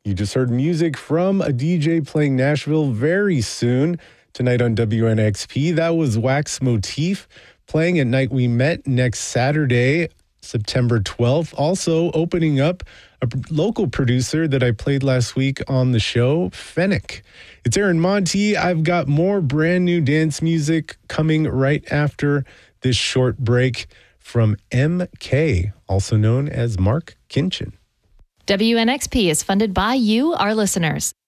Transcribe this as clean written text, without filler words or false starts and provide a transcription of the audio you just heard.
You just heard music from a DJ playing Nashville very soon tonight on WNXP. That was Wax Motif playing at Night We Met next Saturday, September 12th. Also opening up a local producer that I played last week on the show, Fennec. It's Aaron Monty. I've got more brand new dance music coming right after this short break from MK, also known as Mark Kinchin. WNXP is funded by you, our listeners.